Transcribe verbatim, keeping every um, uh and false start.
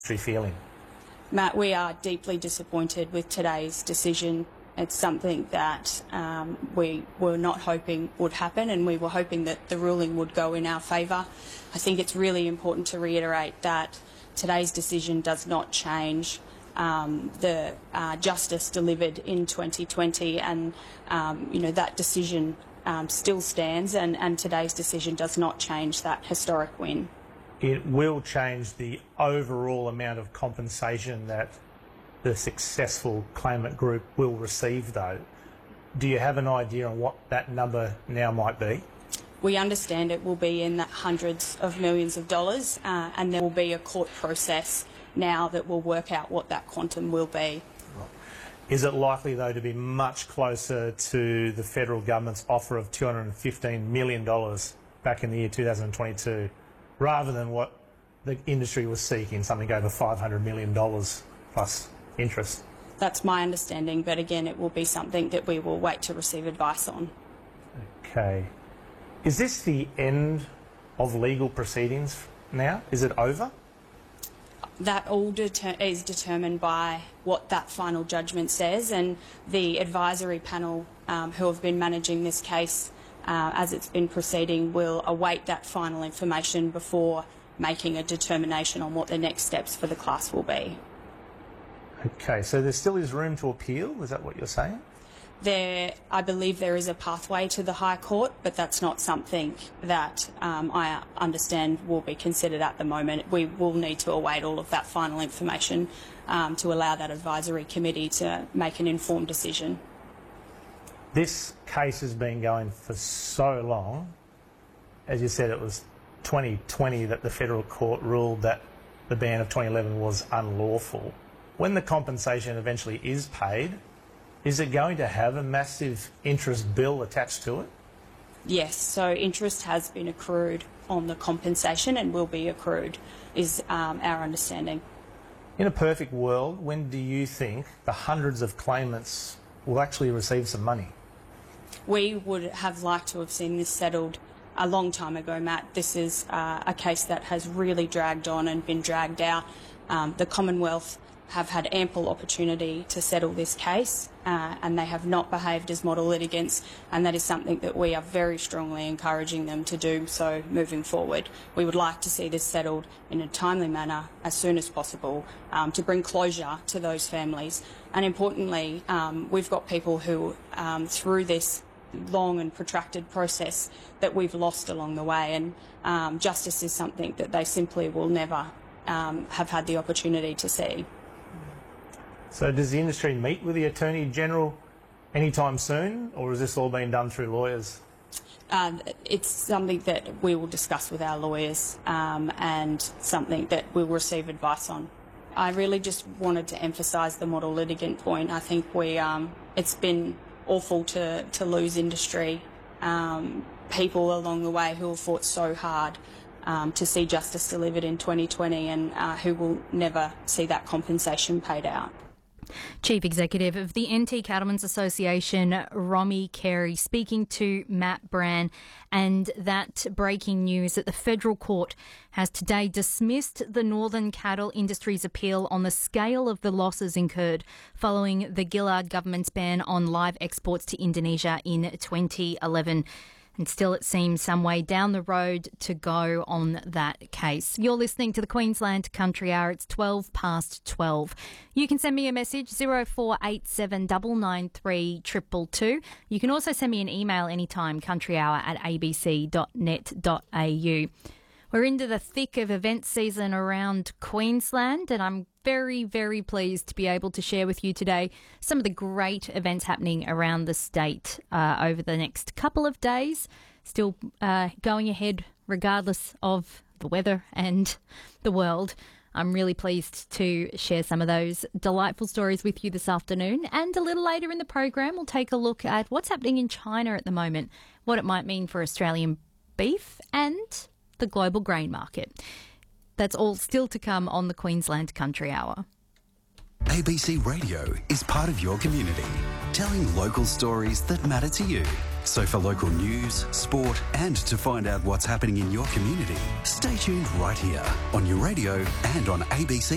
feeling? Matt, we are deeply disappointed with today's decision. It's something that um, we were not hoping would happen, and we were hoping that the ruling would go in our favour. I think it's really important to reiterate that today's decision does not change um, the uh, justice delivered in twenty twenty, and um, you know that decision um, still stands, and, and today's decision does not change that historic win. It will change the overall amount of compensation that the successful claimant group will receive, though. Do you have an idea on what that number now might be? We understand it will be in the hundreds of millions of dollars, uh, and there will be a court process now that will work out what that quantum will be. Is it likely, though, to be much closer to the federal government's offer of two hundred fifteen million dollars back in the year two thousand twenty-two, rather than what the industry was seeking, something over five hundred million dollars plus interest? That's my understanding, but again, it will be something that we will wait to receive advice on. Okay. Is this the end of legal proceedings now? Is it over? That all deter is determined by what that final judgment says, and the advisory panel um, who have been managing this case uh, as it's been proceeding will await that final information before making a determination on what the next steps for the class will be. Okay, so there still is room to appeal, is that what you're saying? There, I believe there is a pathway to the High Court, but that's not something that um, I understand will be considered at the moment. We will need to await all of that final information um, to allow that advisory committee to make an informed decision. This case has been going for so long. As you said, it was twenty twenty that the federal court ruled that the ban of twenty eleven was unlawful. When the compensation eventually is paid, is it going to have a massive interest bill attached to it? Yes, so interest has been accrued on the compensation and will be accrued, is um, our understanding. In a perfect world, when do you think the hundreds of claimants will actually receive some money? We would have liked to have seen this settled a long time ago, Matt. This is uh, a case that has really dragged on and been dragged out. Um, the Commonwealth have had ample opportunity to settle this case uh, and they have not behaved as model litigants, and that is something that we are very strongly encouraging them to do so moving forward. We would like to see this settled in a timely manner as soon as possible um, to bring closure to those families. And importantly, um, we've got people who, um, through this long and protracted process, that we've lost along the way, and um, justice is something that they simply will never um, have had the opportunity to see. So does the industry meet with the Attorney General anytime soon, or has this all been done through lawyers? Uh, it's something that we will discuss with our lawyers um, and something that we'll receive advice on. I really just wanted to emphasise the model litigant point. I think we, um, it's been awful to, to lose industry um, people along the way who have fought so hard um, to see justice delivered in twenty twenty, and uh, who will never see that compensation paid out. Chief Executive of the N T Cattlemen's Association, Romy Carey, speaking to Matt Brann, and that breaking news that the federal court has today dismissed the Northern Cattle Industry's appeal on the scale of the losses incurred following the Gillard government's ban on live exports to Indonesia in twenty eleven. And still it seems some way down the road to go on that case. You're listening to the Queensland Country Hour. It's twelve past twelve. You can send me a message, zero four eight seven nine nine three two two two. You can also send me an email anytime, countryhour at a b c dot net dot a u. We're into the thick of event season around Queensland, and I'm very, very pleased to be able to share with you today some of the great events happening around the state uh, over the next couple of days. Still uh, going ahead regardless of the weather and the world. I'm really pleased to share some of those delightful stories with you this afternoon. And a little later in the program, we'll take a look at what's happening in China at the moment, what it might mean for Australian beef and the global grain market. That's all still to come on the Queensland Country Hour. A B C Radio is part of your community, telling local stories that matter to you. So for local news, sport, and to find out what's happening in your community, stay tuned right here on your radio and on a b c